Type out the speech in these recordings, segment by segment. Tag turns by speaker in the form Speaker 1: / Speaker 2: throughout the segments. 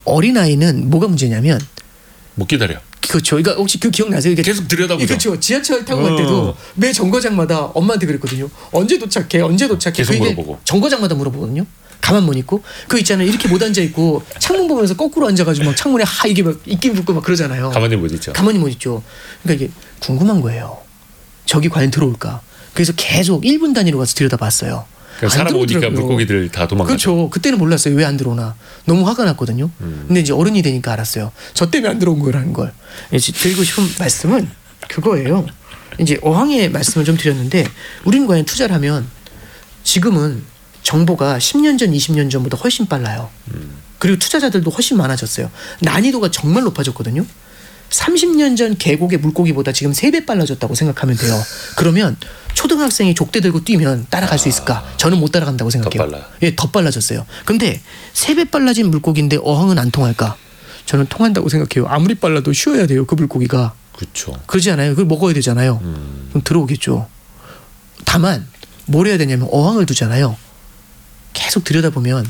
Speaker 1: 어린아이는 뭐가 문제냐면
Speaker 2: 못 기다려.
Speaker 1: 그렇죠. 그러니까 혹시 그 기억나세요?
Speaker 2: 계속 들여다보죠.
Speaker 1: 그렇죠. 지하철 타고 갈 때도 매 정거장마다 엄마한테 그랬거든요. 언제 도착해? 언제 도착해?
Speaker 2: 계속 물어보고.
Speaker 1: 정거장마다 물어보거든요. 가만 못 있고 그 있잖아요. 이렇게 못 앉아 있고 창문 보면서 거꾸로 앉아가지고 막 창문에 이게 막 입김 붙고 막 그러잖아요.
Speaker 2: 가만히 못 있죠.
Speaker 1: 가만히 못 있죠. 그러니까 이게 궁금한 거예요. 저기 과연 들어올까? 그래서 계속 1분 단위로 가서 들여다봤어요.
Speaker 2: 그러니까 사람 오니까 물고기들 다 도망가죠.
Speaker 1: 그렇죠. 그때는 몰랐어요. 왜 안 들어오나. 너무 화가 났거든요. 근데 이제 어른이 되니까 알았어요. 저 때문에 안 들어온 거라는 걸. 이제 드리고 싶은 말씀은 그거예요. 이제 어항의 말씀을 좀 드렸는데 우리는 과연 투자를 하면 지금은 정보가 10년 전, 20년 전보다 훨씬 빨라요. 그리고 투자자들도 훨씬 많아졌어요. 난이도가 정말 높아졌거든요. 30년 전 계곡의 물고기보다 지금 3배 빨라졌다고 생각하면 돼요. 그러면 초등학생이 족대 들고 뛰면 따라갈 수 있을까? 저는 못 따라간다고 생각해요.
Speaker 2: 더 빨라.
Speaker 1: 예, 더 빨라졌어요. 근데 3배 빨라진 물고기인데 어항은 안 통할까? 저는 통한다고 생각해요. 아무리 빨라도 쉬어야 돼요. 그 물고기가.
Speaker 2: 그렇죠.
Speaker 1: 그러지 않아요? 그걸 먹어야 되잖아요. 그럼 들어오겠죠. 다만 뭘 해야 되냐면 어항을 두잖아요. 계속 들여다보면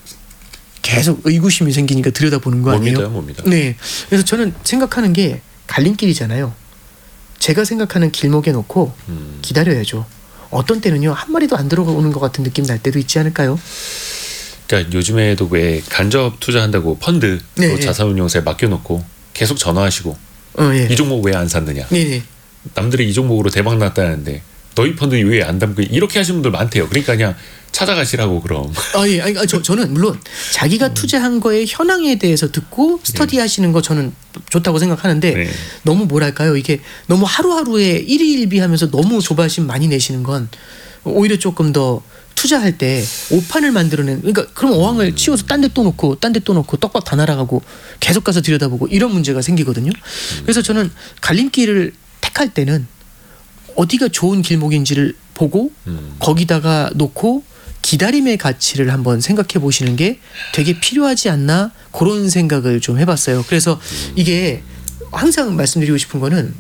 Speaker 1: 계속 의구심이 생기니까 들여다보는 거 아니에요?
Speaker 2: 못 믿어요.
Speaker 1: 네. 그래서 저는 생각하는 게 갈림길이잖아요. 제가 생각하는 길목에 놓고 기다려야죠. 어떤 때는요 한 마리도 안 들어오는 것 같은 느낌 날 때도 있지 않을까요?
Speaker 2: 그러니까 요즘에도 왜 간접 투자한다고 펀드
Speaker 1: 네,
Speaker 2: 자산운용사에 맡겨놓고 계속 전화하시고
Speaker 1: 예.
Speaker 2: 이 종목 왜 안 샀느냐?
Speaker 1: 네네.
Speaker 2: 남들이 이 종목으로 대박 났다는데 너희 펀드 왜 안 담고 이렇게 하시는 분들 많대요. 그러니까 그냥 찾아가시라고 그럼.
Speaker 1: 예. 아니, 저는 물론 자기가 투자한 거의 현황에 대해서 듣고 스터디하시는 거 저는 좋다고 생각하는데
Speaker 2: 네.
Speaker 1: 너무 뭐랄까요? 이게 너무 하루하루에 일희일비하면서 너무 조바심 많이 내시는 건 오히려 조금 더 투자할 때 오판을 만들어낸 그러니까 그럼 어항을 치워서 딴 데 또 놓고 딴 데 또 놓고 떡밥 다 날아가고 계속 가서 들여다보고 이런 문제가 생기거든요. 그래서 저는 갈림길을 택할 때는 어디가 좋은 길목인지를 보고 거기다가 놓고 기다림의 가치를 한번 생각해 보시는 게 되게 필요하지 않나 그런 생각을 좀 해봤어요. 그래서 이게 항상 말씀드리고 싶은 거는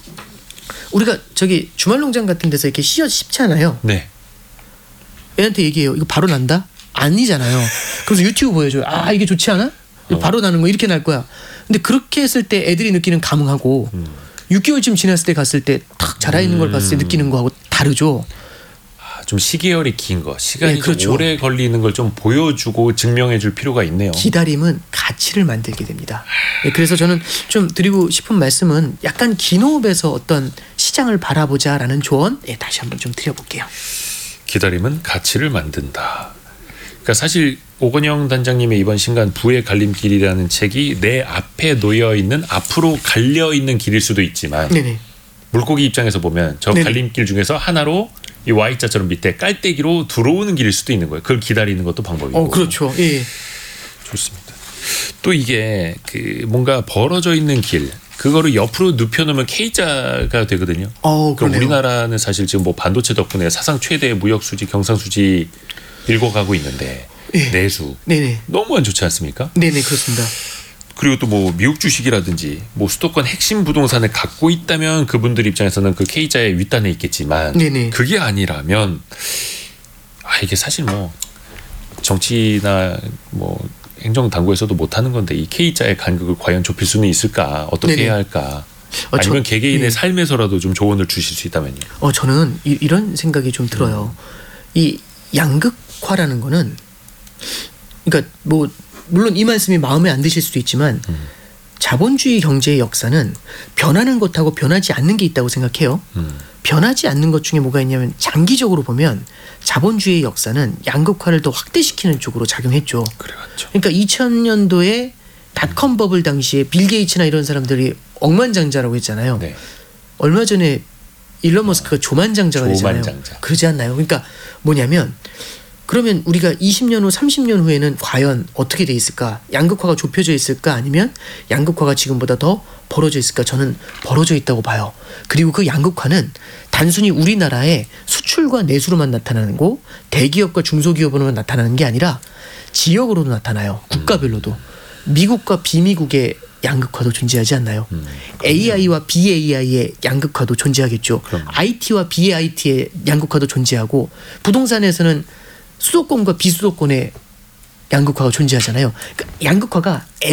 Speaker 1: 우리가 저기 주말농장 같은 데서 이렇게 씹잖아요.
Speaker 2: 네.
Speaker 1: 애한테 얘기해요. 이거 바로 난다? 아니잖아요. 그래서 유튜브 보여줘요. 아 이게 좋지 않아? 바로 나는 거 이렇게 날 거야. 근데 그렇게 했을 때 애들이 느끼는 감흥하고 6개월쯤 지났을 때 갔을 때 탁 자라있는 걸 봤을 때 느끼는 거하고 다르죠.
Speaker 2: 좀 시계열이 긴 거, 시간이
Speaker 1: 네, 그렇죠.
Speaker 2: 좀 오래 걸리는 걸 좀 보여주고 증명해줄 필요가 있네요.
Speaker 1: 기다림은 가치를 만들게 됩니다. 네, 그래서 저는 좀 드리고 싶은 말씀은 약간 긴 호흡에서 어떤 시장을 바라보자라는 조언 다시 한번 좀 드려볼게요.
Speaker 2: 기다림은 가치를 만든다. 그러니까 사실 오건영 단장님의 이번 신간 부의 갈림길이라는 책이 내 앞에 놓여 있는 앞으로 갈려 있는 길일 수도 있지만
Speaker 1: 네네.
Speaker 2: 물고기 입장에서 보면 저 갈림길 중에서 하나로 이 Y자처럼 밑에 깔때기로 들어오는 길일 수도 있는 거예요. 그걸 기다리는 것도 방법이고.
Speaker 1: 그렇죠. 예.
Speaker 2: 좋습니다. 또 이게 그 뭔가 벌어져 있는 길 그거를 옆으로 눕혀놓으면 K자가 되거든요. 그럼 우리나라는 사실 지금 뭐 반도체 덕분에 사상 최대의 무역 수지 경상 수지 읽어가고 있는데 내수 너무 안 좋지 않습니까?
Speaker 1: 네네 그렇습니다.
Speaker 2: 그리고 또 뭐 미국 주식이라든지 뭐 수도권 핵심 부동산을 갖고 있다면 그분들 입장에서는 그 K자의 윗단에 있겠지만 그게 아니라면 이게 사실 뭐 정치나 뭐 행정당국에서도 못하는 건데 이 K자의 간격을 과연 좁힐 수는 있을까? 어떻게 해야 할까? 아니면 개개인의 삶에서라도 좀 조언을 주실 수 있다면요.
Speaker 1: 저는 이런 생각이 좀 들어요. 이 양극화라는 거는 그러니까 뭐 물론 이 말씀이 마음에 안 드실 수도 있지만 자본주의 경제의 역사는 변하는 것하고 변하지 않는 게 있다고 생각해요. 변하지 않는 것 중에 뭐가 있냐면 장기적으로 보면 자본주의의 역사는 양극화를 더 확대시키는 쪽으로 작용했죠.
Speaker 2: 그래갔죠.
Speaker 1: 그러니까 2000년도에 닷컴 버블 당시에 빌 게이츠나 이런 사람들이 억만장자라고 했잖아요.
Speaker 2: 네.
Speaker 1: 얼마 전에 일론 머스크가 조만장자가 되잖아요. 그러지 않나요? 그러니까 뭐냐면 그러면 우리가 20년 후 30년 후에는 과연 어떻게 돼 있을까? 양극화가 좁혀져 있을까? 아니면 양극화가 지금보다 더 벌어져 있을까? 저는 벌어져 있다고 봐요. 그리고 그 양극화는 단순히 우리나라의 수출과 내수로만 나타나는 거 대기업과 중소기업으로만 나타나는 게 아니라 지역으로도 나타나요. 국가별로도. 미국과 비미국의 양극화도 존재하지 않나요? AI와 BAI의 양극화도 존재하겠죠. IT와 BIT의 양극화도 존재하고 부동산에서는 수도권과 비수도권의 양극화가 존재하잖아요. 그러니까 양극화가